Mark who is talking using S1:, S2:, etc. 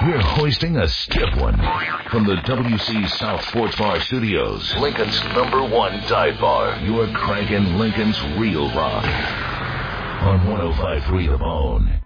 S1: We're hoisting a stiff one from the WC South Sports Bar Studios. Lincoln's #1 dive bar. You're cranking Lincoln's real rock on 105.3 The Bone.